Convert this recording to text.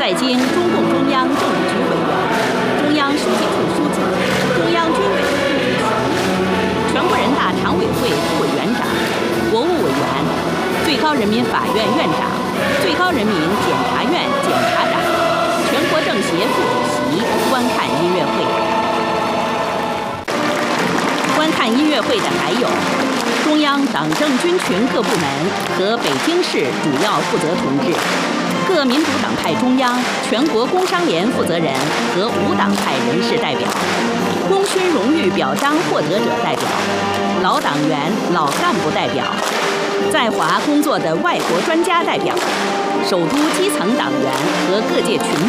在京中共中央政治局委员、中央书记处书记、中央军委副主席、全国人大常委会副委员长、国务委员、最高人民法院院长、最高人民检察院检察长、全国政协副主席观看音乐会。观看音乐会的还有中央党政军群各部门和北京市主要负责同志、各民主党派中央、全国工商联负责人和无党派人士代表，功勋荣誉表彰获得者代表，老党员、老干部代表，在华工作的外国专家代表，首都基层党员和各界群众。